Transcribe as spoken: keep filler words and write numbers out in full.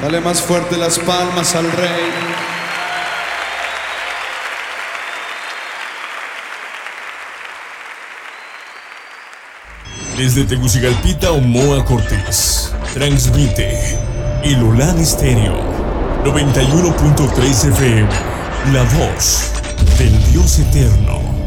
Dale más fuerte las palmas al Rey. Desde Tegucigalpita o Moa Cortés, transmite Ilulán Estéreo noventa y uno punto tres F M, la voz del Dios eterno.